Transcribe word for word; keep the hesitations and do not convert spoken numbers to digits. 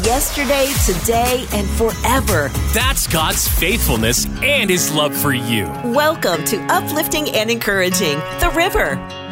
yesterday, today, and forever. That's God's faithfulness and His love for you. Welcome to Uplifting and Encouraging The River.